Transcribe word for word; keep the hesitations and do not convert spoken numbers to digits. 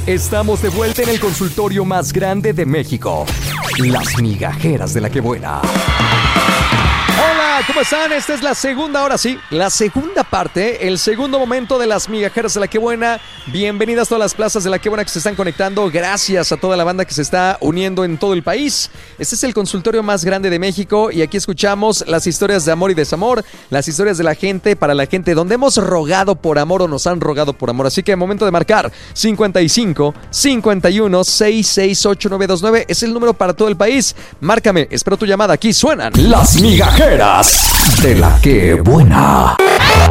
Estamos de vuelta en el consultorio más grande de México. Las migajeras de la que buena. Hola, ¿cómo están? Esta es la segunda, ahora sí, la segunda parte, el segundo momento de las migajeras de la que buena. Bienvenidas a todas las plazas de la que buena que se están conectando. Gracias a toda la banda que se está uniendo en todo el país. Este es el consultorio más grande de México y aquí escuchamos las historias de amor y desamor, las historias de la gente para la gente, donde hemos rogado por amor o nos han rogado por amor. Así que momento de marcar cincuenta y cinco, cincuenta y uno, sesenta y seis, ochenta y nueve veintinueve es el número para todo el país. Márcame, espero tu llamada. Aquí suenan las migajeras de la que buena.